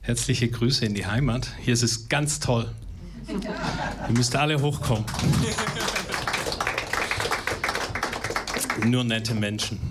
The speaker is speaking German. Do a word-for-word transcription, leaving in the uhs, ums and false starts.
Herzliche Grüße in die Heimat. Hier ist es ganz toll. Ihr müsst alle hochkommen. Nur nette Menschen.